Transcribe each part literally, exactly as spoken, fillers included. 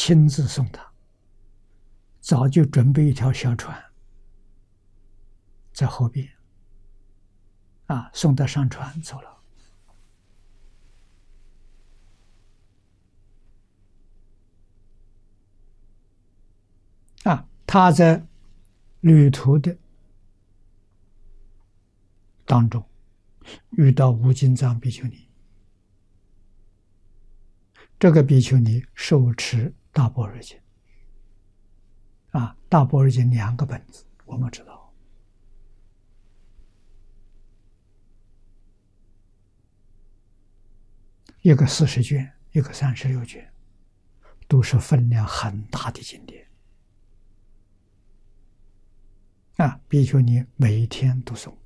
亲自送他，早就准备一条小船在后边，啊，送他上船走了。啊，他在旅途的当中遇到无尽藏比丘尼，这个比丘尼手持大般若经，啊，大般若经两个本子，我们知道，一个四十卷，一个三十六卷，都是分量很大的经典。啊，比丘尼每一天都诵。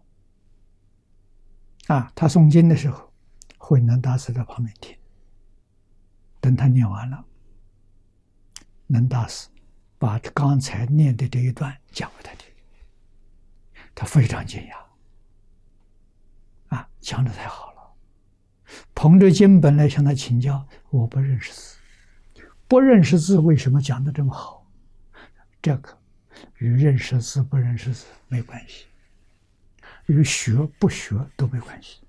啊，他诵经的时候，慧能大师在旁边听。等他念完了，能大师把刚才念的这一段讲给他听，他非常惊讶。啊，讲得太好了！捧着经本来向他请教，我不认识字，不认识字为什么讲得这么好？这个与认识字不认识字没关系，与学不学都没关系。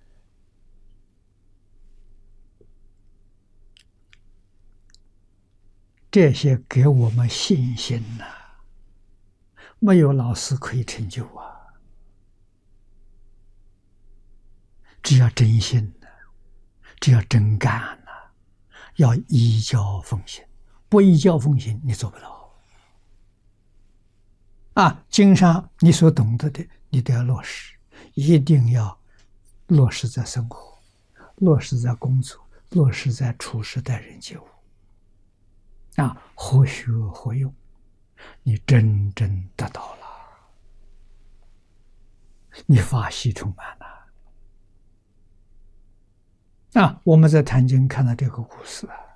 这些给我们信心呐、啊，没有老师可以成就啊，只要真心呐、啊，只要真干呐、啊，要依教奉行，不依教奉行你做不到。啊，经上你所懂得的，你都要落实，一定要落实在生活，落实在工作，落实在处事待人接物。啊，活学活用，你真正得到了，你法喜充满了。啊，我们在坛经看到这个故事啊，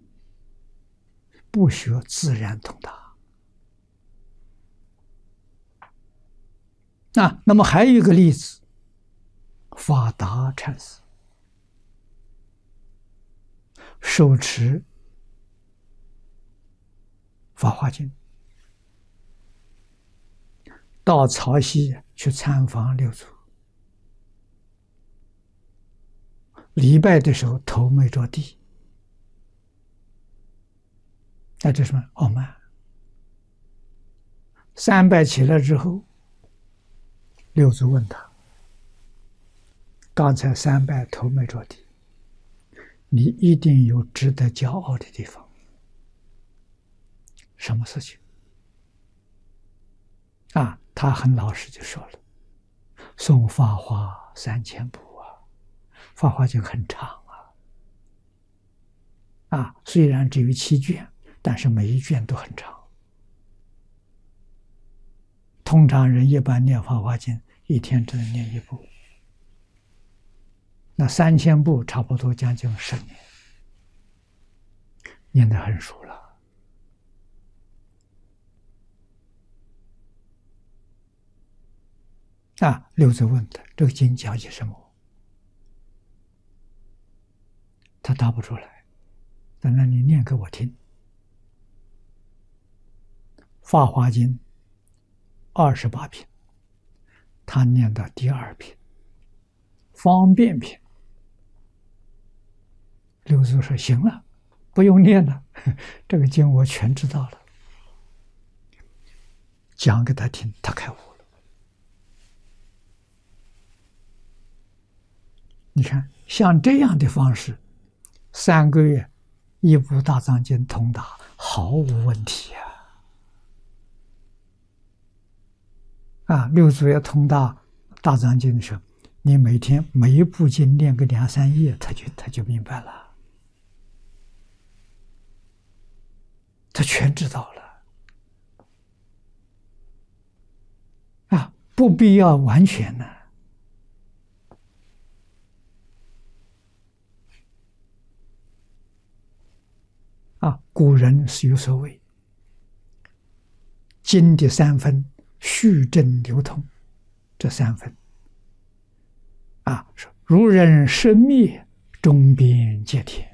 不学自然通达。啊，那么还有一个例子，法达禅师手持法华经，到曹溪去参访六祖，礼拜的时候头没着地，那这什么傲慢？三拜起来之后，六祖问他：“刚才三拜头没着地，你一定有值得骄傲的地方。什么事情？”啊，他很老实就说了：“诵法华三千部啊，法华经很长啊。啊，虽然只有七卷，但是每一卷都很长。通常人一般念法华经，一天只能念一部。那三千部差不多将近十年，念得很熟了。”啊，六祖问他：“这个经讲些什么？”他答不出来。那那你念给我听。法华经二十八品，他念到第二品，方便品。六祖说：“行了，不用念了，这个经我全知道了。”讲给他听，他开悟了。你看，像这样的方式，三个月一部大藏经通达，毫无问题啊！啊，六祖要通达大藏经的时候，你每天每一部经念个两三页，他就他就明白了，他全知道了。啊，不必要完全呢。啊，古人是有所谓，经的三分，虚真流通，这三分，啊，如人生灭，中边界天。